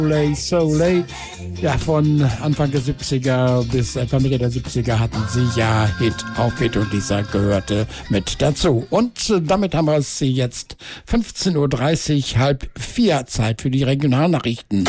Soleil. Ja, von Anfang der 70er bis etwa Mitte der 70er hatten sie ja Hit auf Hit und dieser gehörte mit dazu. Und damit haben wir es jetzt 15.30 Uhr, halb vier, Zeit für die Regionalnachrichten.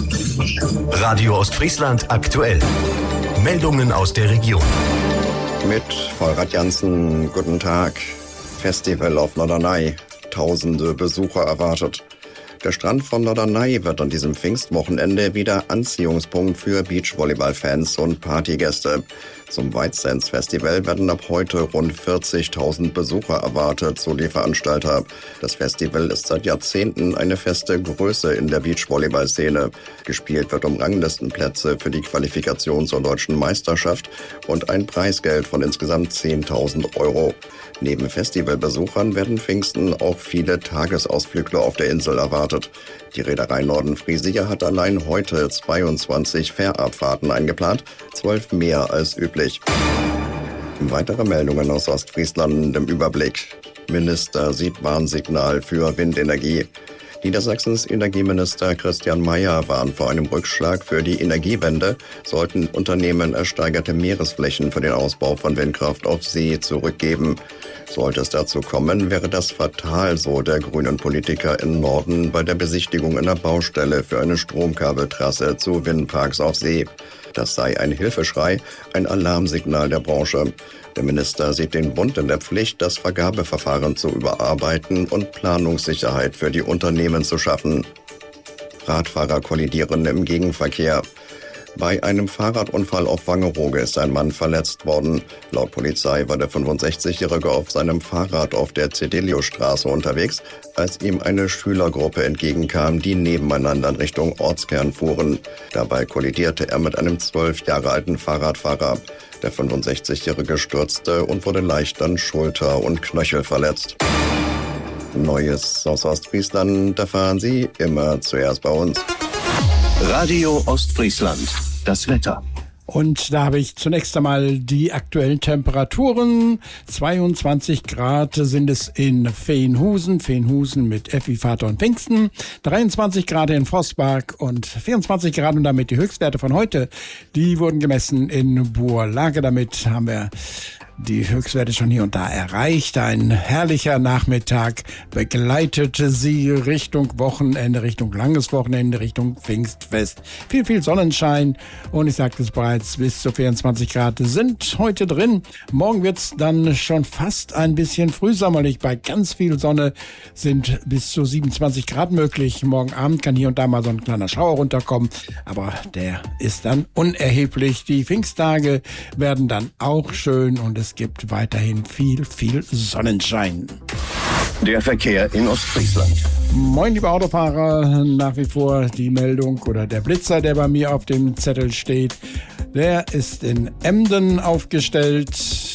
Radio Ostfriesland aktuell. Meldungen aus der Region. Mit Volrad Jansen, guten Tag. Festival auf Norderney. Tausende Besucher erwartet. Der Strand von Norderney wird an diesem Pfingstwochenende wieder Anziehungspunkt für Beachvolleyball-Fans und Partygäste. Zum White Sands Festival werden ab heute rund 40.000 Besucher erwartet, so die Veranstalter. Das Festival ist seit Jahrzehnten eine feste Größe in der Beachvolleyball-Szene. Gespielt wird um Ranglistenplätze für die Qualifikation zur deutschen Meisterschaft und ein Preisgeld von insgesamt 10.000 Euro. Neben Festivalbesuchern werden Pfingsten auch viele Tagesausflügler auf der Insel erwartet. Die Reederei Nordenfriesia hat allein heute 22 Fährabfahrten eingeplant, 12 mehr als üblich. Weitere Meldungen aus Ostfriesland im Überblick. Minister sieht Warnsignal für Windenergie. Niedersachsens Energieminister Christian Mayer warnt vor einem Rückschlag für die Energiewende, sollten Unternehmen ersteigerte Meeresflächen für den Ausbau von Windkraft auf See zurückgeben. Sollte es dazu kommen, wäre das fatal, so der grünen Politiker im Norden bei der Besichtigung einer Baustelle für eine Stromkabeltrasse zu Windparks auf See. Das sei ein Hilfeschrei, ein Alarmsignal der Branche. Der Minister sieht den Bund in der Pflicht, das Vergabeverfahren zu überarbeiten und Planungssicherheit für die Unternehmen zu schaffen. Radfahrer kollidieren im Gegenverkehr. Bei einem Fahrradunfall auf Wangerooge ist ein Mann verletzt worden. Laut Polizei war der 65-Jährige auf seinem Fahrrad auf der Cedilio-Straße unterwegs, als ihm eine Schülergruppe entgegenkam, die nebeneinander in Richtung Ortskern fuhren. Dabei kollidierte er mit einem 12 Jahre alten Fahrradfahrer. Der 65-Jährige stürzte und wurde leicht an Schulter und Knöchel verletzt. Neues aus Ostfriesland erfahren Sie immer zuerst bei uns. Radio Ostfriesland. Das Wetter. Und da habe ich zunächst einmal die aktuellen Temperaturen. 22 Grad sind es in Veenhusen mit Effi, Vater und Pfingsten. 23 Grad in Vossbach und 24 Grad und damit die Höchstwerte von heute. Die wurden gemessen in Burlage. Damit haben wir die Höchstwerte schon hier und da erreicht. Ein herrlicher Nachmittag begleitete sie Richtung Wochenende, Richtung langes Wochenende, Richtung Pfingstfest. Viel Sonnenschein und ich sagte es bereits, bis zu 24 Grad sind heute drin. Morgen wird's dann schon fast ein bisschen frühsommerlich. Bei ganz viel Sonne sind bis zu 27 Grad möglich. Morgen Abend kann hier und da mal so ein kleiner Schauer runterkommen, aber der ist dann unerheblich. Die Pfingsttage werden dann auch schön und es gibt weiterhin viel Sonnenschein. Der Verkehr in Ostfriesland. Moin, liebe Autofahrer. Nach wie vor die Meldung oder der Blitzer, der bei mir auf dem Zettel steht, der ist in Emden aufgestellt.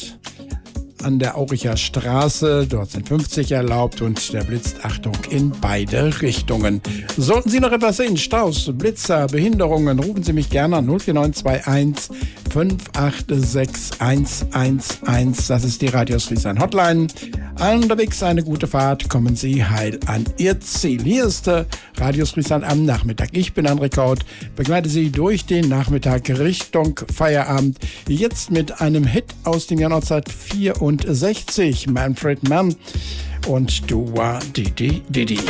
An der Auricher Straße. Dort sind 50 erlaubt und der blitzt, Achtung, in beide Richtungen. Sollten Sie noch etwas sehen, Staus, Blitzer, Behinderungen, rufen Sie mich gerne an 04921 586 111. Das ist die Radio Ostfriesland Hotline. Unterwegs eine gute Fahrt, kommen Sie heil an Ihr Ziel. Hier ist Radio Ostfriesland am Nachmittag. Ich bin André Kaut, begleite Sie durch den Nachmittag Richtung Feierabend. Jetzt mit einem Hit aus dem Jahr 1964, Manfred Mann und Dua Didi Didi.